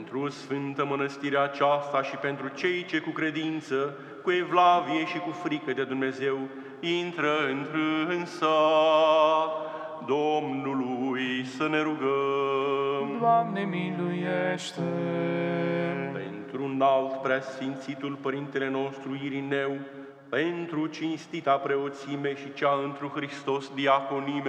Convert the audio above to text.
Pentru Sfântă Mănăstirea aceasta și pentru cei ce cu credință, cu evlavie și cu frică de Dumnezeu intră întrânsa Domnului să ne rugăm. Doamne miluiește! Pentru înalt preasfințitul Părintele nostru Irineu, pentru cinstita preoțime și cea întru Hristos diaconime,